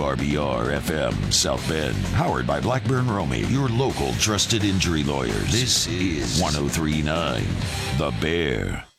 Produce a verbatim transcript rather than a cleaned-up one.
R B R F M South Bend. Powered by Blackburn Romey, your local trusted injury lawyers. This is one oh three point nine The Bear.